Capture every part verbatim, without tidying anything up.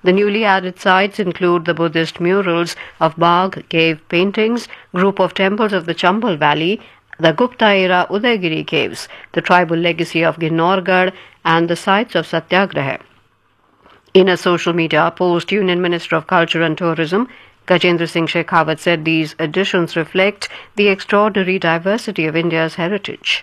The newly added sites include the Buddhist murals of Bagh cave paintings, group of temples of the Chambal Valley, the Gupta-era Udaygiri caves, the tribal legacy of Ginnorgarh, and the sites of Satyagraha. In a social media post, Union Minister of Culture and Tourism Gajendra Singh Shekhawat said these additions reflect the extraordinary diversity of India's heritage.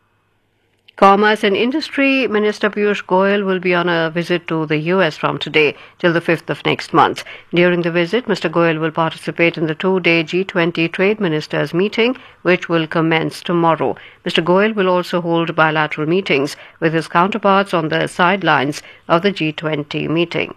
Commerce and Industry Minister Piyush Goyal will be on a visit to the U S from today till the fifth of next month. During the visit, Mister Goyal will participate in the two-day G twenty Trade Ministers meeting, which will commence tomorrow. Mister Goyal will also hold bilateral meetings with his counterparts on the sidelines of the G twenty meeting.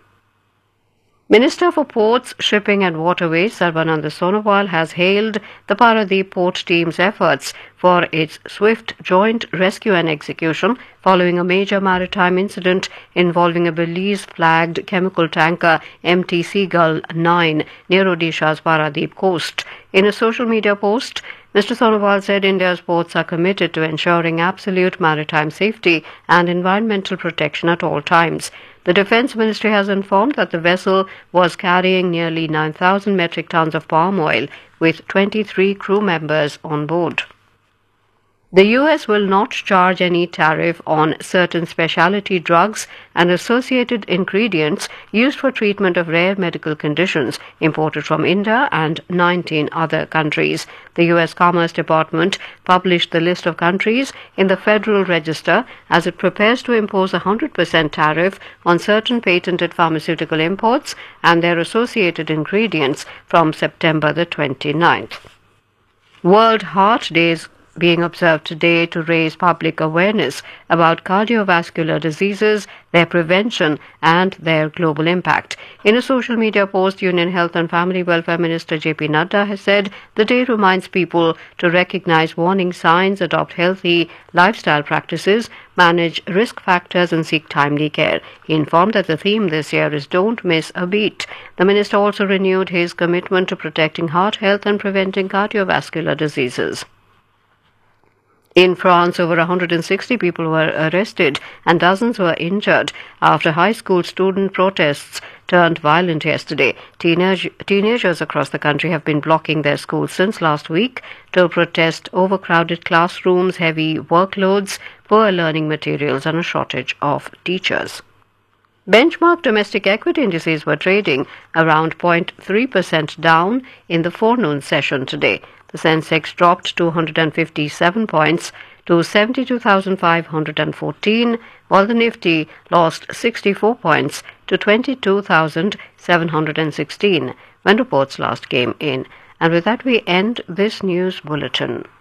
Minister for Ports, Shipping and Waterways Sarbananda Sonowal has hailed the Paradeep port team's efforts for its swift joint rescue and execution following a major maritime incident involving a Belize-flagged chemical tanker M T Seagull nine near Odisha's Paradeep coast. In a social media post, Mister Sonowal said India's ports are committed to ensuring absolute maritime safety and environmental protection at all times. The Defence Ministry has informed that the vessel was carrying nearly nine thousand metric tons of palm oil with twenty-three crew members on board. The U S will not charge any tariff on certain specialty drugs and associated ingredients used for treatment of rare medical conditions imported from India and nineteen other countries. The U S Commerce Department published the list of countries in the Federal Register as it prepares to impose a one hundred percent tariff on certain patented pharmaceutical imports and their associated ingredients from September the twenty-ninth. World Heart Day is being observed today to raise public awareness about cardiovascular diseases, their prevention and their global impact. In a social media post, Union Health and Family Welfare Minister J P Nadda has said the day reminds people to recognize warning signs, adopt healthy lifestyle practices, manage risk factors and seek timely care. He informed that the theme this year is Don't Miss a Beat. The minister also renewed his commitment to protecting heart health and preventing cardiovascular diseases. In France, over one hundred sixty people were arrested and dozens were injured after high school student protests turned violent yesterday. Teenage, teenagers across the country have been blocking their schools since last week to protest overcrowded classrooms, heavy workloads, poor learning materials and a shortage of teachers. Benchmark domestic equity indices were trading around zero point three percent down in the forenoon session today. The Sensex dropped two hundred fifty-seven points to seventy-two thousand five hundred fourteen, while the Nifty lost sixty-four points to twenty-two thousand seven hundred sixteen when reports last came in. And with that, we end this news bulletin.